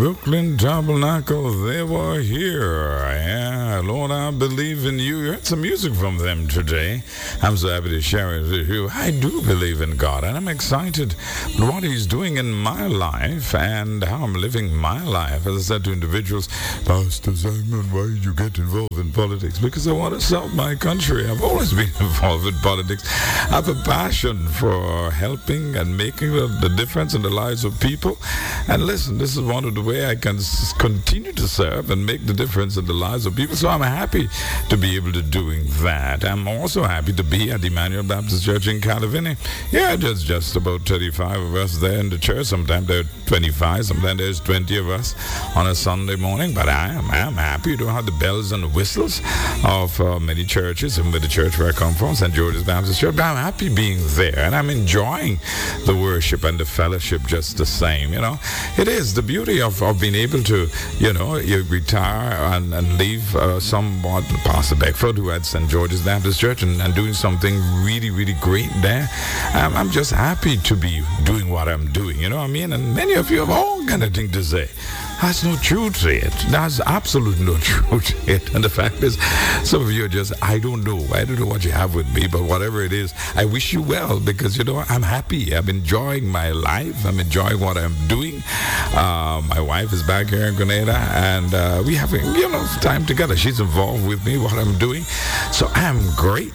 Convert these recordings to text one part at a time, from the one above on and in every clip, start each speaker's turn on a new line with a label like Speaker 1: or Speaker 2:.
Speaker 1: Brooklyn Tabernacle, they were here. Yeah, Lord, I believe in you. You heard some music from them today. I'm so happy to share it with you. I do believe in God, and I'm excited with what He's doing in my life and how I'm living my life. As I said to individuals, Pastor Simon, why did you get involved in politics? Because I want to serve my country. I've always been involved in politics. I have a passion for helping and making the difference in the lives of people. And listen, this is one of the way I can continue to serve and make the difference in the lives of people. So I'm happy to be able to doing that. I'm also happy to be at Emmanuel Baptist Church in Calavini. Yeah, there's just about 35 of us there in the church. Sometimes there are 25, sometimes there's 20 of us on a Sunday morning. But I am happy. You don't have the bells and the whistles of many churches, and with the church where I come from, St. George's Baptist Church. But I'm happy being there, and I'm enjoying the worship and the fellowship just the same. You know, it is the beauty of being able to, you retire and leave somewhat. Pastor Beckford, who had St. George's Baptist Church, and doing something really, really great there. I'm just happy to be doing what I'm doing, you know what I mean? And many of you have all kind of thing to say. That's no truth to it. That's absolutely no truth to it. And the fact is, some of you are just, I don't know what you have with me, but whatever it is, I wish you well, because, I'm happy. I'm enjoying my life. I'm enjoying what I'm doing. My wife is back here in Grenada, and we having, time together. She's involved with me, what I'm doing. So I'm great.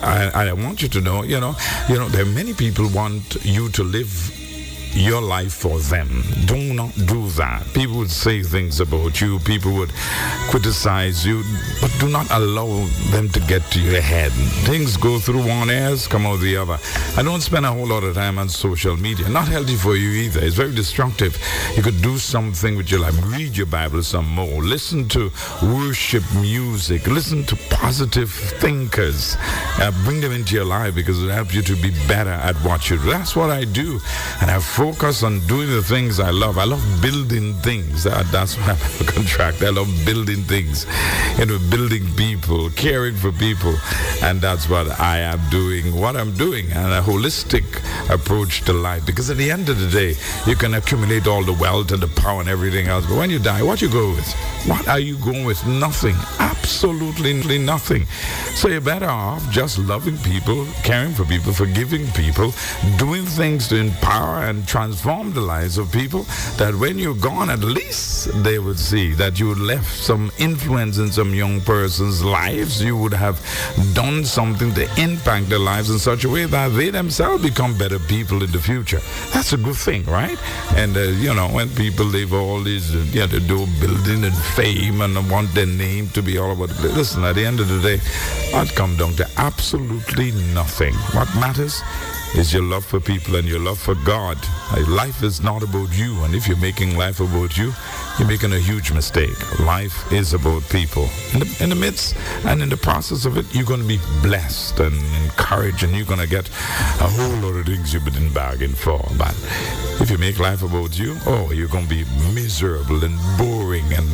Speaker 1: I want you to know, there are many people want you to live your life for them. Do not do that. People would say things about you. People would criticize you, but do not allow them to get to your head. Things go through one ears, come out the other. I don't spend a whole lot of time on social media. Not healthy for you either. It's very destructive. You could do something with your life. Read your Bible some more. Listen to worship music. Listen to positive thinkers. Bring them into your life, because it helps you to be better at what you do. That's what I do. And I focus on doing the things I love. I love building things. That's why I have a contract. I love building things. Building people, caring for people. And that's what I am doing, what I'm doing. And a holistic approach to life. Because at the end of the day, you can accumulate all the wealth and the power and everything else. But when you die, what you go with? What are you going with? Nothing. Absolutely nothing. So you're better off just loving people, caring for people, forgiving people, doing things to empower and transform the lives of people, that when you're gone, at least they would see that you left some influence in some young person's lives. You would have done something to impact their lives in such a way that they themselves become better people in the future. That's a good thing, right? And, when people leave all these, they do building and fame and want their name to be all about it. Listen, at the end of the day, that comes down to absolutely nothing. What matters is your love for people and your love for God. Life is not about you, and if you're making life about you, you're making a huge mistake. Life is about people. In the midst and in the process of it, you're going to be blessed and encouraged, and you're going to get a whole lot of things you didn't bargain for. But if you make life about you, you're going to be miserable and boring, and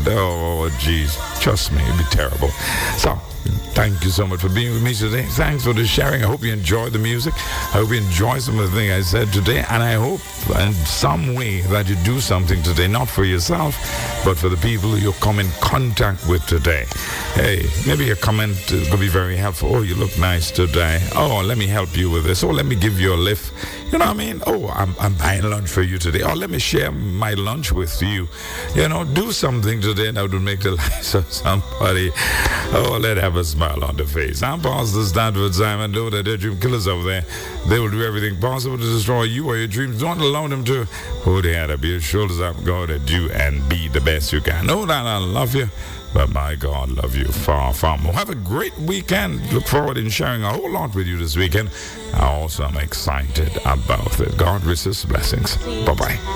Speaker 1: trust me, it'll be terrible. So, thank you so much for being with me today. Thanks for the sharing. I hope you enjoyed the music. I hope you enjoyed some of the things I said today. And I hope in some way that you do something today, not for yourself, but for the people you come in contact with today. Hey, maybe a comment could be very helpful. Oh, you look nice today. Oh, let me help you with this. Oh, let me give you a lift. You know what I mean? Oh, I'm buying lunch for you today. Oh, let me share my lunch with you. Do something today that would make the lives of somebody. Oh, let have a smile on the face. I'm Pastor Stanford Simon. Know that they're dream killers over there. They will do everything possible to destroy you or your dreams. Don't allow them to hold their head up your shoulders up. Go to do and be the best you can. Know that I love you, but my God love you far, far more. Have a great weekend. Look forward in sharing a whole lot with you this weekend. I also am excited about it. God resists blessings. Bye-bye.